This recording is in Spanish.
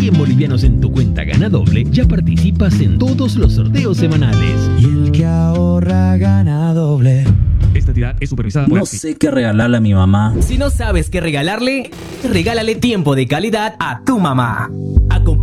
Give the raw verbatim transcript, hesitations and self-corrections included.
cien bolivianos en tu cuenta Gana Doble, ya participas en todos los sorteos semanales. Y el que ahorra gana doble. Esta entidad es supervisada por... No sé qué regalarle a mi mamá. Si no sabes qué regalarle, regálale tiempo de calidad a tu mamá. Acompáñala